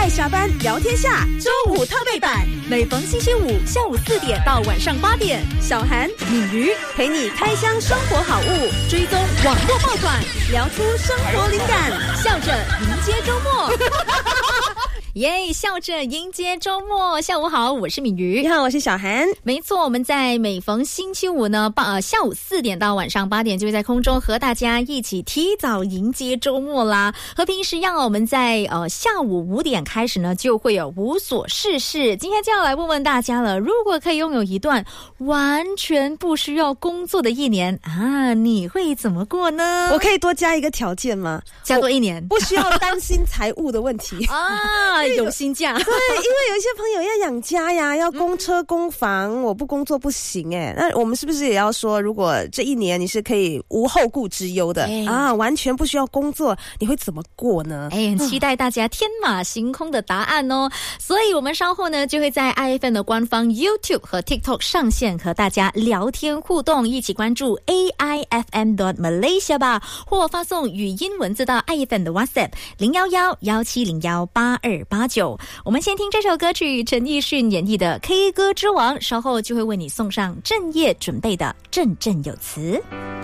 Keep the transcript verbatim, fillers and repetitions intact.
爱下班聊天下周五特备版，每逢星期五下午四点到晚上八点，小韩、敏瑜陪你开箱生活好物，追踪网络爆款，聊出生活灵感，笑着迎接周末。 耶！笑着迎接周末，下午好，我是敏瑜。 你好，我是小韩。 没错，我们在每逢星期五呢，呃，下午四点到晚上八点，就会在空中和大家一起提早迎接周末啦。和平时一样，我们在呃下午五点开始呢，就会有无所事事。今天就要来问问大家了，如果可以拥有一段完全不需要工作的一年啊，你会怎么过呢？ 我可以多加一个条件吗？ 加多一年， 不需要担心财务的问题啊。有薪假， 对，因为有一些朋友要养家呀，要供车供房，嗯、我不工作不行哎。那我们是不是也要说，如果这一年你是可以无后顾之忧的、哎、啊，完全不需要工作，你会怎么过呢？ 哎，很期待大家天马行空的答案哦。所以我们稍后呢，就会在 I F M 的官方 YouTube 和 TikTok 上线，和大家聊天互动，一起关注 A I F M dot Malaysia 吧，或发送语音文字到 I F M 的 WhatsApp 零一一一七零一八二八。我们先听这首歌曲，陈奕迅演绎的 K 歌之王，稍后就会为你送上正业准备的振振有词。